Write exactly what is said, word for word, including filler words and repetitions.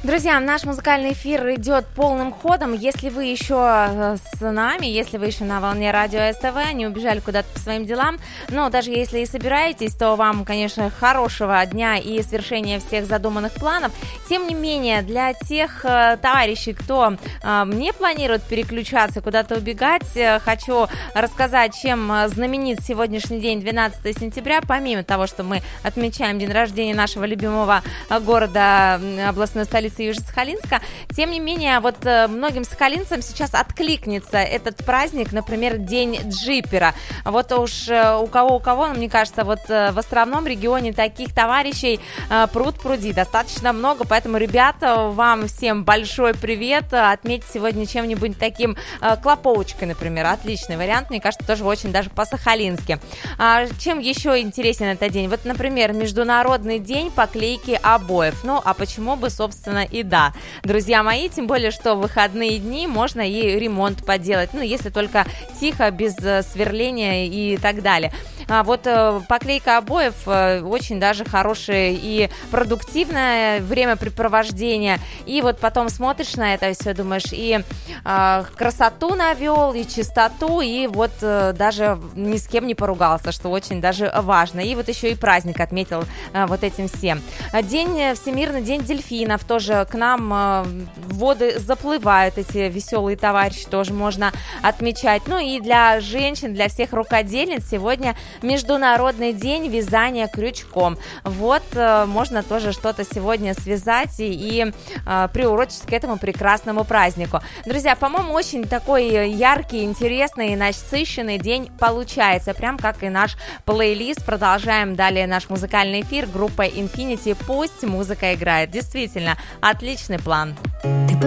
Друзья, наш музыкальный эфир идет полным ходом. Если вы еще с нами, если вы еще на волне радио СТВ, не убежали куда-то по своим делам, но даже если и собираетесь, то вам, конечно, хорошего дня и свершения всех задуманных планов. Тем не менее, для тех э, товарищей, кто э, не планирует переключаться, куда-то убегать, э, хочу рассказать, чем знаменит сегодняшний день, двенадцатого сентября. Помимо того, что мы отмечаем день рождения нашего любимого города, областной столицы Южно-Сахалинска, тем не менее, вот многим сахалинцам сейчас откликнется этот праздник, например, День джипера. Вот уж у кого у кого, но мне кажется, вот в островном регионе таких товарищей пруд пруди достаточно много, поэтому, ребята, вам всем большой привет. Отметьте сегодня чем-нибудь таким, клоповочкой, например, отличный вариант, мне кажется, тоже очень даже по-сахалински. Чем еще интересен этот день? Вот, например, Международный день поклейки обоев. Ну, а почему бы, собственно, и да, друзья мои, тем более, что в выходные дни можно и ремонт поделать, ну, если только тихо, без сверления и так далее. А вот э, поклейка обоев э, очень даже хорошее и продуктивное времяпрепровождение, и вот потом смотришь на это все, думаешь, и э, красоту навел, и чистоту, и вот э, даже ни с кем не поругался, что очень даже важно, и вот еще и праздник отметил э, вот этим всем. День, Всемирный день дельфинов, тоже к нам э, в воды заплывают эти веселые товарищи, тоже можно отмечать. Ну и для женщин, для всех рукодельниц сегодня Международный день вязания крючком. Вот, э, можно тоже что-то сегодня связать и, и э, приурочить к этому прекрасному празднику. Друзья, по-моему, очень такой яркий, интересный и насыщенный день получается, прям как и наш плейлист. Продолжаем далее наш музыкальный эфир. Группа Infinity, пусть музыка играет. Действительно, отличный план.